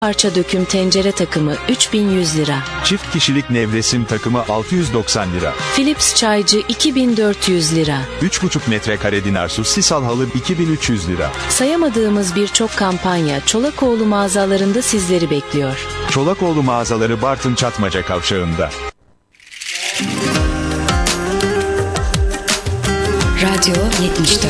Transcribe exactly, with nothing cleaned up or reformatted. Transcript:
Parça döküm tencere takımı üç bin yüz lira. Çift kişilik nevresim takımı altı yüz doksan lira. Philips çaycı iki bin dört yüz lira. üç buçuk metrekare Dinarsu sisal halı iki bin üç yüz lira. Sayamadığımız birçok kampanya Çolakoğlu mağazalarında sizleri bekliyor. Çolakoğlu mağazaları Bartın Çatmaca Kavşağı'nda. Radyo yetmiş dört.